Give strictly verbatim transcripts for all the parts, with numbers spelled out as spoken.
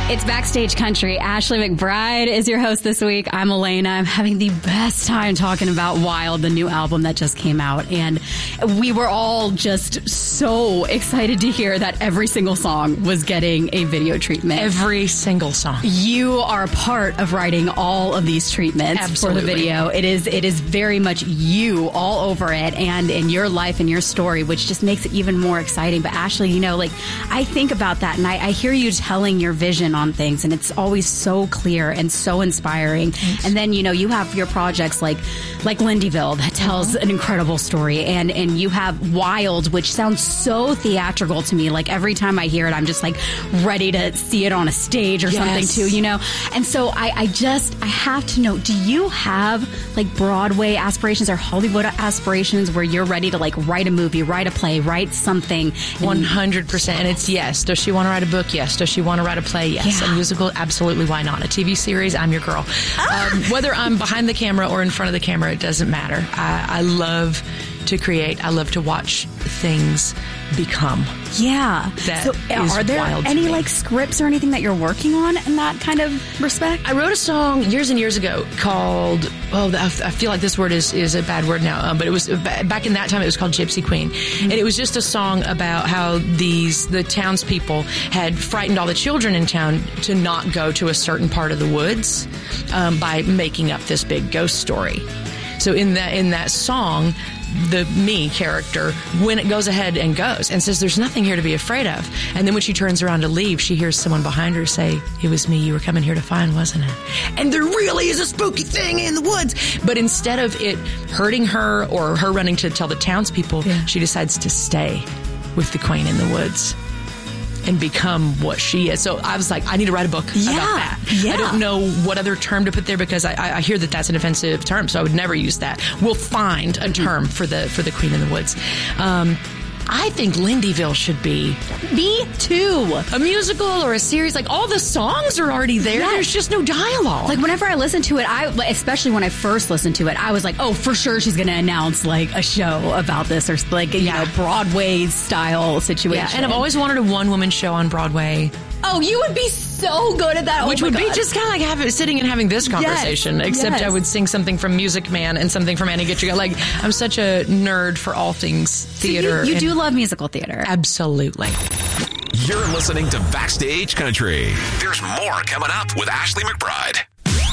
It's Backstage Country. Ashley McBryde is your host this week. I'm Elena. I'm having the best time talking about Wild, the new album that just came out. And we were all just so excited to hear that every single song was getting a video treatment. Every single song. You are a part of writing all of these treatments Absolutely. for the video. It is it is very much you all over it and in your life and your story, which just makes it even more exciting. But Ashley, you know, like I think about that and I, I hear you telling your vision on things, and it's always so clear and so inspiring. Thanks. And then, you know, you have your projects like like Lindyville that tells mm-hmm. an incredible story, and and you have Wild, which sounds so theatrical to me. Like every time I hear it, I'm just like ready to see it on a stage or yes. something too, you know. And so I, I just I have to know, do you have like Broadway aspirations or Hollywood aspirations where you're ready to like write a movie, write a play, write something? one hundred percent. And it's yes. Does she want to write a book? Yes. Does she want to write a play? Yes. Yeah. A musical? Absolutely. Why not? A T V series? I'm your girl. Ah. Um, whether I'm behind the camera or in front of the camera, it doesn't matter. I, I love to create. I love to watch things become. Yeah. That so is are there wild any to me. like scripts or anything that you're working on in that kind of respect? I wrote a song years and years ago called, oh, I feel like this word is, is a bad word now, um, but it was back in that time, it was called Gypsy Queen. Mm-hmm. And it was just a song about how these, the townspeople had frightened all the children in town to not go to a certain part of the woods um, by making up this big ghost story. So in that, in that song, the me character, when it goes ahead and goes and says, there's nothing here to be afraid of. And then when she turns around to leave, she hears someone behind her say, it was me you were coming here to find, wasn't it? And there really is a spooky thing in the woods. But instead of it hurting her or her running to tell the townspeople, yeah. she decides to stay with the queen in the woods and become what she is. So I was like, I need to write a book yeah, about that. Yeah. I don't know what other term to put there because I, I hear that that's an offensive term, so I would never use that. We'll find a term for the for the Queen in the Woods. Um, I think Lindyville should be me too. A musical or a series. Like all the songs are already there. Yes. There's just no dialogue. Like whenever I listen to it, I especially when I first listened to it, I was like, oh, for sure she's going to announce like a show about this or like you yeah. know Broadway style situation. Yeah, and I've always wanted a one woman show on Broadway. Oh, you would be so good at that. Which oh would God. be just kind of like having, sitting and having this conversation, yes. except yes. I would sing something from Music Man and something from Annie Get Your Gun. Like, I'm such a nerd for all things theater. So you you do love musical theater. Absolutely. You're listening to Backstage Country. There's more coming up with Ashley McBryde.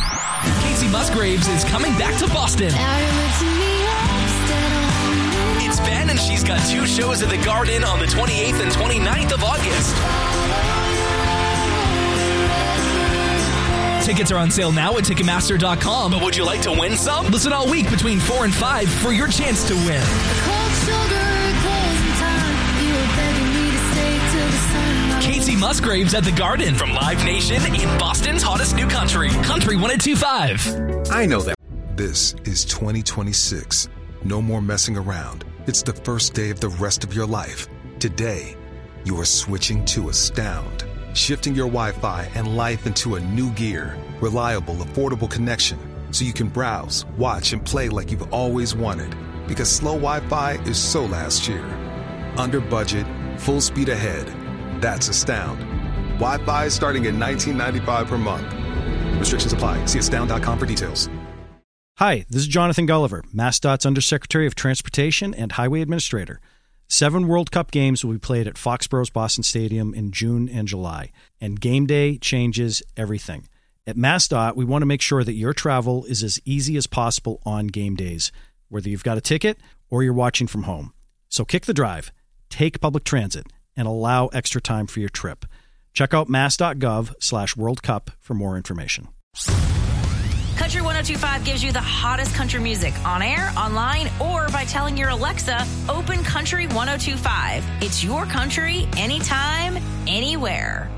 Casey Musgraves is coming back to Boston. It's Ben, and she's got two shows at the Garden on the twenty-eighth and twenty-ninth of August. Tickets are on sale now at Ticketmaster dot com. But would you like to win some? Listen all week between four and five for your chance to win. Casey Musgraves at the Garden from Live Nation in Boston's hottest new country, Country one oh two five. I know that. This is twenty twenty-six. No more messing around. It's the first day of the rest of your life. Today, you are switching to Astound. Shifting your Wi-Fi and life into a new gear. Reliable, affordable connection so you can browse, watch, and play like you've always wanted. Because slow Wi-Fi is so last year. Under budget, full speed ahead. That's Astound. Wi-Fi starting at nineteen ninety-five dollars per month. Restrictions apply. See astound dot com for details. Hi, this is Jonathan Gulliver, MassDOT's Undersecretary of Transportation and Highway Administrator. Seven World Cup games will be played at Foxborough's Boston Stadium in June and July, and game day changes everything. At MassDOT, we want to make sure that your travel is as easy as possible on game days, whether you've got a ticket or you're watching from home. So kick the drive, take public transit, and allow extra time for your trip. Check out mass.gov slash World Cup for more information. Country one oh two five gives you the hottest country music on air, online, or by telling your Alexa, open Country one oh two five. It's your country, anytime, anywhere.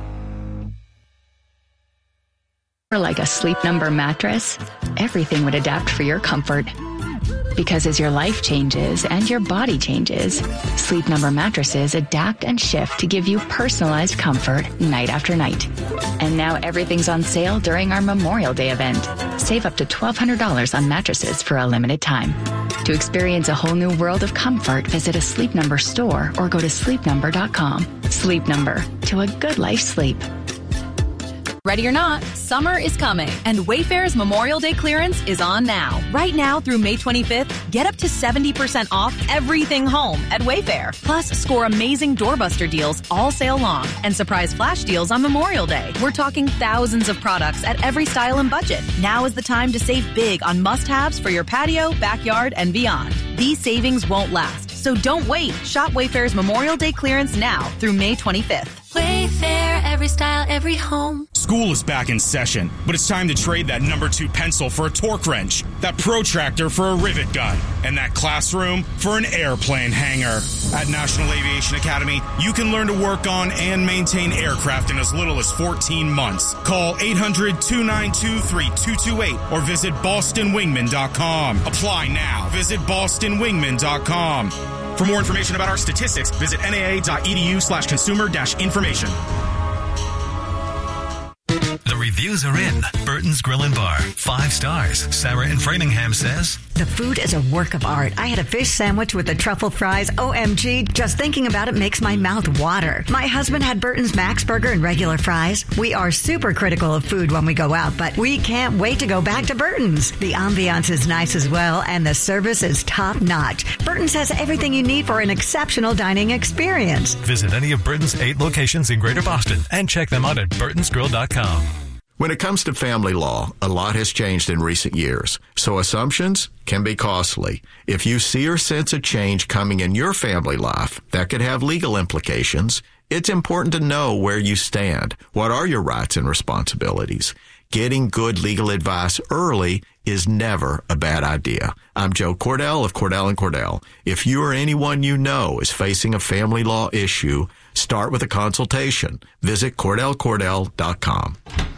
Like a Sleep Number mattress, everything would adapt for your comfort. Because as your life changes and your body changes, Sleep Number mattresses adapt and shift to give you personalized comfort night after night. And now everything's on sale during our Memorial Day event. Save up to twelve hundred dollars on mattresses for a limited time. To experience a whole new world of comfort, visit a Sleep Number store or go to sleep number dot com. Sleep Number, to a good life sleep. Ready or not, summer is coming, and Wayfair's Memorial Day clearance is on now. Right now through May twenty-fifth, get up to seventy percent off everything home at Wayfair. Plus, score amazing doorbuster deals all sale long and surprise flash deals on Memorial Day. We're talking thousands of products at every style and budget. Now is the time to save big on must-haves for your patio, backyard, and beyond. These savings won't last, so don't wait. Shop Wayfair's Memorial Day clearance now through May twenty-fifth. Wayfair, every style, every home. School is back in session, but it's time to trade that number two pencil for a torque wrench, that protractor for a rivet gun, and that classroom for an airplane hangar. At National Aviation Academy, you can learn to work on and maintain aircraft in as little as fourteen months. Call eight hundred, two nine two, three two two eight or visit boston wingman dot com. Apply now. Visit boston wingman dot com. For more information about our statistics, visit N A A dot E D U slash consumer dash information. The reviews are in. Burton's Grill and Bar. Five stars. Sarah in Framingham says, the food is a work of art. I had a fish sandwich with the truffle fries. O M G, just thinking about it makes my mouth water. My husband had Burton's Max Burger and regular fries. We are super critical of food when we go out, but we can't wait to go back to Burton's. The ambiance is nice as well, and the service is top notch. Burton's has everything you need for an exceptional dining experience. Visit any of Burton's eight locations in Greater Boston and check them out at burtons grill dot com. When it comes to family law, a lot has changed in recent years, so assumptions can be costly. If you see or sense a change coming in your family life that could have legal implications, it's important to know where you stand. What are your rights and responsibilities? Getting good legal advice early is never a bad idea. I'm Joe Cordell of Cordell and Cordell. If you or anyone you know is facing a family law issue, start with a consultation. Visit cordell cordell dot com.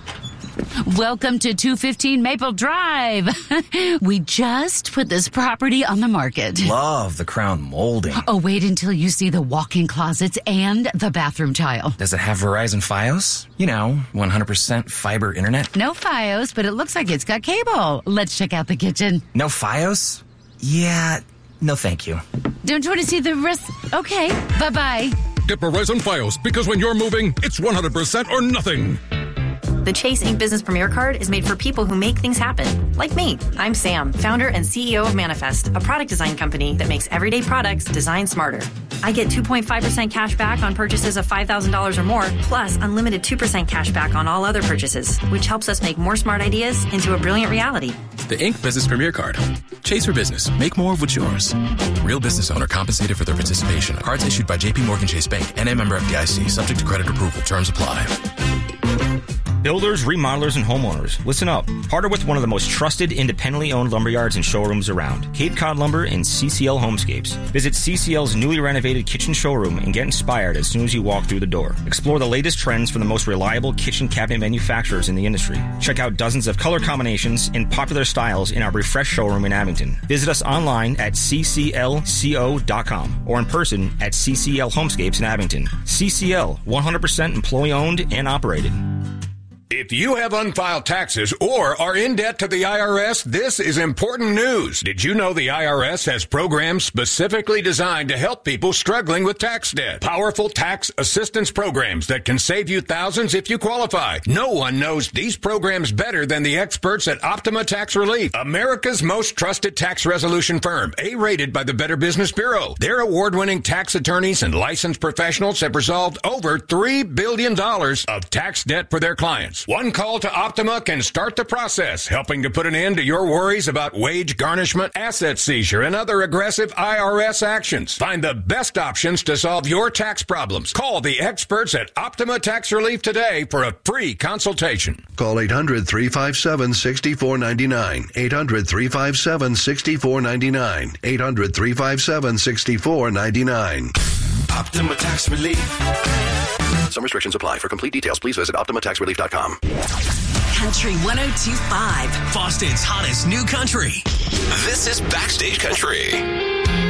Welcome to two fifteen Maple Drive. We just put this property on the market. Love the crown molding. Oh, wait until you see the walk-in closets and the bathroom tile. Does it have Verizon Fios? You know, one hundred percent fiber internet? No Fios, but it looks like it's got cable. Let's check out the kitchen. No Fios? Yeah, no thank you. Don't you want to see the rest? Okay, bye-bye. Get Verizon Fios, because when you're moving, it's one hundred percent or nothing. The Chase Ink Business Premier Card is made for people who make things happen, like me. I'm Sam, founder and C E O of Manifest, a product design company that makes everyday products designed smarter. I get two point five percent cash back on purchases of five thousand dollars or more, plus unlimited two percent cash back on all other purchases, which helps us make more smart ideas into a brilliant reality. The Ink Business Premier Card. Chase for business. Make more of what's yours. Real business owner compensated for their participation. Cards issued by J P Morgan Chase Bank, N A member F D I C, subject to credit approval. Terms apply. Builders, remodelers, and homeowners, listen up. Partner with one of the most trusted, independently owned lumberyards and showrooms around, Cape Cod Lumber and C C L Homescapes. Visit C C L's newly renovated kitchen showroom and get inspired as soon as you walk through the door. Explore the latest trends from the most reliable kitchen cabinet manufacturers in the industry. Check out dozens of color combinations and popular styles in our refreshed showroom in Abington. Visit us online at c c l co dot com or in person at C C L Homescapes in Abington. C C L, one hundred percent employee-owned and operated. If you have unfiled taxes or are in debt to the I R S, this is important news. Did you know the I R S has programs specifically designed to help people struggling with tax debt? Powerful tax assistance programs that can save you thousands if you qualify. No one knows these programs better than the experts at Optima Tax Relief, America's most trusted tax resolution firm, A-rated by the Better Business Bureau. Their award-winning tax attorneys and licensed professionals have resolved over three billion dollars of tax debt for their clients. One call to Optima can start the process, helping to put an end to your worries about wage garnishment, asset seizure, and other aggressive I R S actions. Find the best options to solve your tax problems. Call the experts at Optima Tax Relief today for a free consultation. Call eight hundred, three five seven, six four nine nine. eight hundred, three five seven, six four nine nine. eight hundred, three five seven, six four nine nine. Optima Tax Relief. Some restrictions apply. For complete details, please visit optima tax relief dot com. Country one oh two point five, Boston's hottest new country. This is Backstage Country.